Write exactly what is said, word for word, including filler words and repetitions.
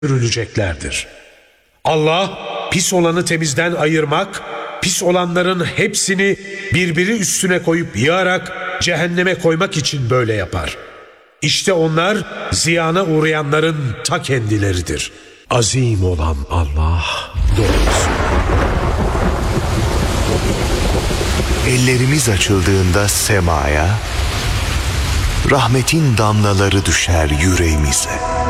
sürüleceklerdir. Allah pis olanı temizden ayırmak, pis olanların hepsini birbiri üstüne koyup yığarak cehenneme koymak için böyle yapar. İşte onlar ziyana uğrayanların ta kendileridir. Azim olan Allah doğrusu. Ellerimiz açıldığında semaya, rahmetin damlaları düşer yüreğimize.